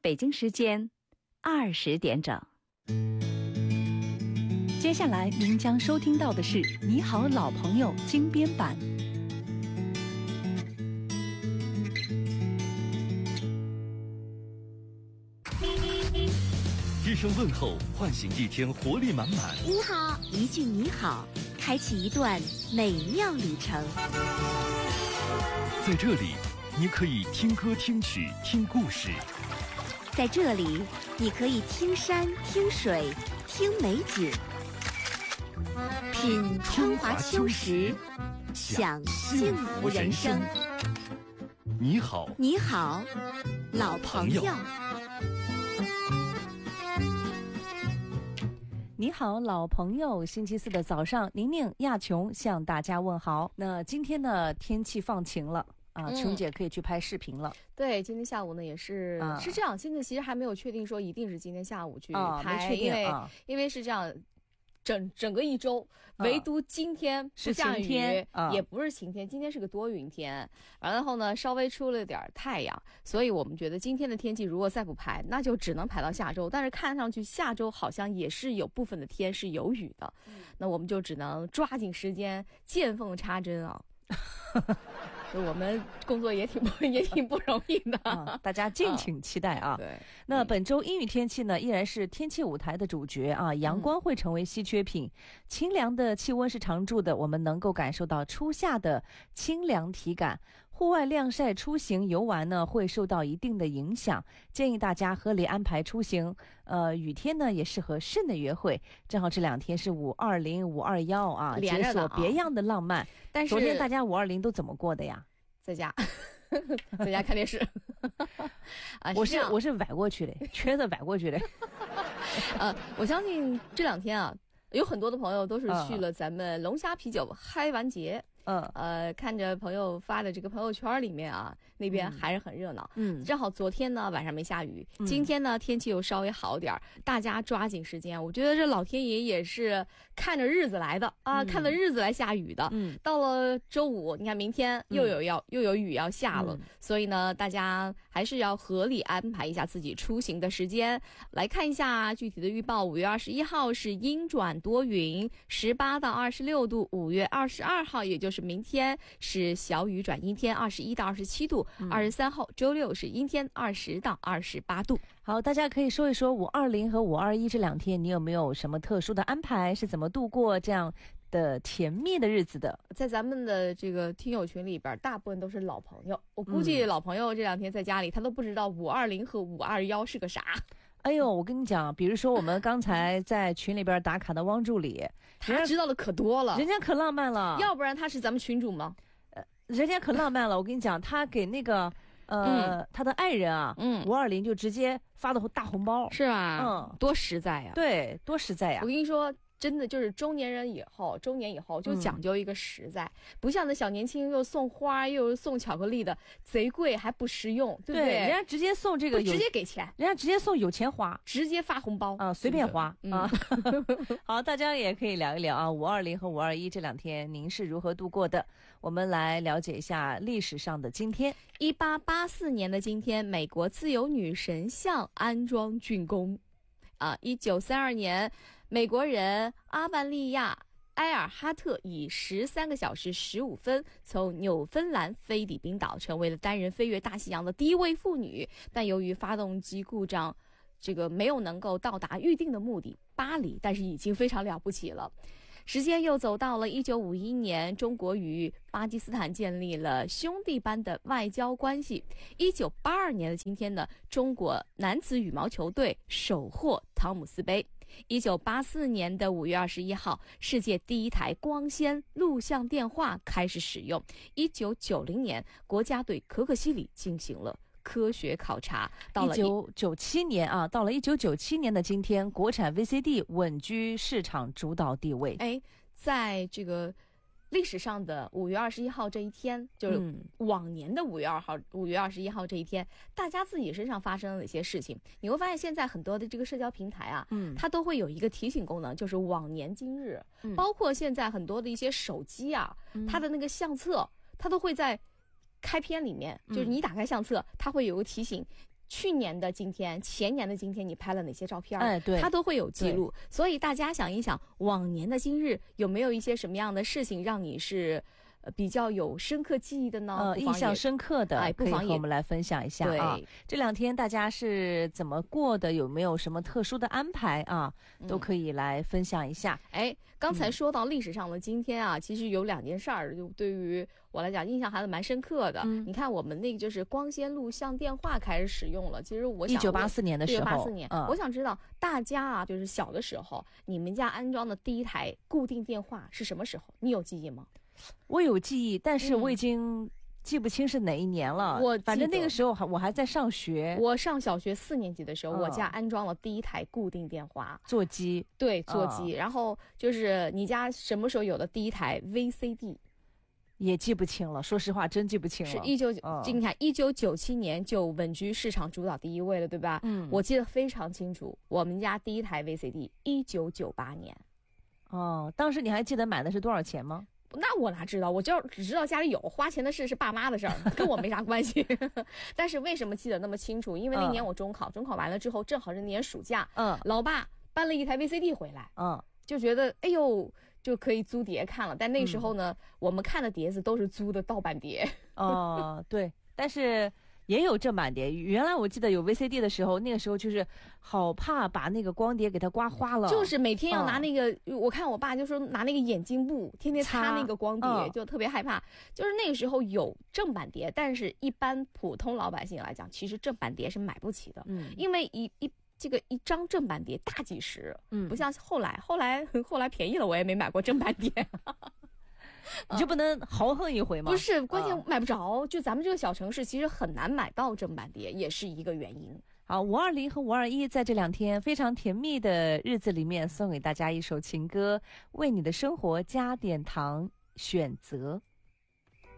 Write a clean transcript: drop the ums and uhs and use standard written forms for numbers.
北京时间20点整。接下来您将收听到的是《你好，老朋友》精编版。 一声问候，唤醒一天活力满满。 你好，一句你好，开启一段美妙旅程。 在这里，你可以听歌、听曲、听故事。 在这里，你可以听山、听水、听美景，品春华秋实，享幸福人生。 你好， 你好，老朋友。 你好，老朋友。星期四的早上，宁宁、亚琼向大家问好。那今天呢，天气放晴了啊，琼姐可以去拍视频了。 对，今天下午呢也是、是这样。现在其实还没有确定说一定是今天下午去拍， 没确定因为是这样。整个一周，唯独今天不下雨，也不是晴天，今天是个多云天。然后呢，稍微出了点太阳，所以我们觉得今天的天气如果再不排，那就只能排到下周。但是看上去下周好像也是有部分的天是有雨的，那我们就只能抓紧时间见缝插针啊。我们工作也挺不容易的， 大家敬请期待啊。 对， 那本周阴雨天气呢，依然是天气舞台的主角啊，阳光会成为稀缺品，清凉的气温是常驻的，我们能够感受到初夏的清凉体感。户外晾晒、出行、游玩呢，会受到一定的影响，建议大家合理安排出行。雨天呢，也适合室内约会。正好这2天是520、521啊，解锁别样的浪漫。 但是昨天大家520都怎么过的呀？ 在家，在家看电视。 我是崴过去的，瘸子崴过去的。 我相信这2天啊，有很多的朋友都是去了咱们龙虾啤酒嗨完节。看着朋友发的这个朋友圈里面啊，那边还是很热闹。正好昨天呢晚上没下雨，今天呢天气又稍微好点，大家抓紧时间。我觉得这老天爷也是看着日子来的啊，看着日子来下雨的。到了周五，你看明天又有雨要下了，所以呢，大家还是要合理安排一下自己出行的时间。来看一下具体的预报，5月21号是阴转多云，18到26度；5月22号，也就是明天是小雨转阴天，21到27度；23号周六是阴天，20到28度。 好，大家可以说一说520和521这2天，你有没有什么特殊的安排？是怎么度过这样的甜蜜的日子的？ 在咱们的这个听友群里边，大部分都是老朋友。我估计老朋友这2天在家里，他都不知道520和521是个啥。 哎呦，我跟你讲，比如说我们刚才在群里边打卡的汪助理， 他知道的可多了， 人家可浪漫了， 要不然他是咱们群主吗？ 人家可浪漫了，我跟你讲，他给那个他的爱人啊，520就直接发的大红包， 是吧？多实在呀！ 对，多实在呀！ 我跟你说。真的就是中年以后就讲究一个实在，不像那小年轻又送花又送巧克力的，贼贵还不实用，对不对？ 人家直接送这个， 直接给钱， 人家直接送有钱花， 直接发红包啊，随便花啊。好，大家也可以聊一聊啊，520和521这2天您是如何度过的？我们来了解一下历史上的今天。 1884年的今天，美国自由女神像安装竣工。1932年，美国人阿曼利亚·埃尔哈特以13个小时15分从纽芬兰飞抵冰岛，成为了单人飞越大西洋的第一位妇女。但由于发动机故障，这个没有能够到达预定的目的巴黎，但是已经非常了不起了。时间又走到了1951年，中国与巴基斯坦建立了兄弟般的外交关系。1982年的今天呢，中国男子羽毛球队首获汤姆斯杯。1984年的5月21号，世界第一台光纤录像电话开始使用。1990年，国家对可可西里进行了科学考察。到了 1997年啊，到了1997年的今天，国产 VCD 稳居市场主导地位。 在这个历史上的5月21号这一天，就是往年的5月21号这一天，大家自己身上发生了哪些事情？你会发现现在很多的这个社交平台啊，它都会有一个提醒功能，就是往年今日，包括现在很多的一些手机啊，它的那个相册，它都会在开篇里面，就是你打开相册，它会有个提醒。 去年的今天、前年的今天你拍了哪些照片， 对， 它都会有记录。所以大家想一想，往年的今日有没有一些什么样的事情让你是比较有深刻记忆的呢？ 印象深刻的， 不妨和我们来分享一下啊。这2天大家是怎么过的？有没有什么特殊的安排啊？都可以来分享一下。 刚才说到历史上的今天啊，其实有2件事儿，就对于我来讲印象还是蛮深刻的。你看我们那个就是光纤录像电话开始使用了，其实我想 1984年的时候 ，1984年，我想知道大家啊，就是小的时候，你们家安装的第一台固定电话是什么时候？你有记忆吗？ 我有记忆，但是我已经记不清是哪一年了。反正那个时候我还在上学。 我上小学4年级的时候，我家安装了第一台固定电话座机。 对，座机。然后就是你家什么时候有的第一台 VCD？ 也记不清了，说实话，真记不清了。 是你看1997年就稳居市场主导第1位了，对吧？我记得非常清楚，我们家第一台 VCD，1998年。 当时你还记得买的是多少钱吗？ 那我哪知道，我只知道家里有，花钱的事是爸妈的事儿，跟我没啥关系。但是为什么记得那么清楚？因为那年我中考完了之后，正好是年暑假，老爸搬了一台 VCD 回来，就觉得哎呦，就可以租碟看了。但那时候呢，我们看的碟子都是租的盗版碟。 对，但是也有正版碟。原来我记得有 VCD 的时候，那个时候就是好怕把那个光碟给它刮花了， 就是每天要拿那个，我看我爸就说拿那个眼镜布天天擦那个光碟，就特别害怕。就是那个时候有正版碟，但是一般普通老百姓来讲，其实正版碟是买不起的，因为一张正版碟大几十，不像后来便宜了，我也没买过正版碟。 你就不能豪横一回吗？ 不是，关键买不着。就咱们这个小城市，其实很难买到正版碟，也是一个原因。 好，520和521在这2天非常甜蜜的日子里面，送给大家一首情歌，为你的生活加点糖，选择。